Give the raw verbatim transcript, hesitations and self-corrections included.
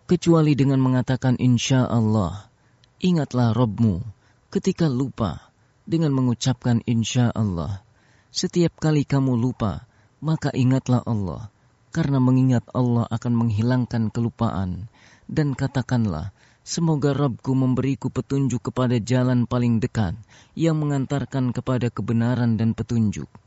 kecuali dengan mengatakan insya Allah. Ingatlah Rabbmu ketika lupa dengan mengucapkan insya Allah. Setiap kali kamu lupa, maka ingatlah Allah, karena mengingat Allah akan menghilangkan kelupaan. Dan katakanlah, semoga Rabbku memberiku petunjuk kepada jalan paling dekat yang mengantarkan kepada kebenaran dan petunjuk.